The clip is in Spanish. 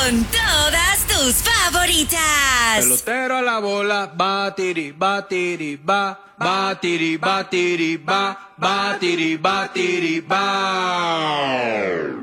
Con todas tus favoritas. Pelotero a la bola, batiri, batiri, ba, batiri, batiri, ba, batiri, batiri, ba.